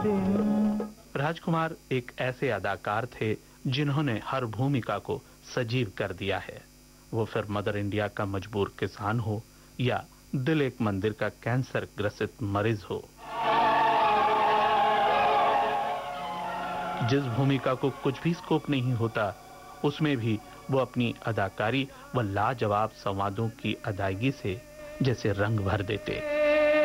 राजकुमार एक ऐसे अदाकार थे जिन्होंने हर भूमिका को सजीव कर दिया है, वो फिर मदर इंडिया का मजबूर किसान हो या दिल एक मंदिर का कैंसर ग्रसित मरीज हो। जिस भूमिका को कुछ भी स्कोप नहीं होता, उसमें भी वो अपनी अदाकारी व लाजवाब संवादों की अदायगी से जैसे रंग भर देते।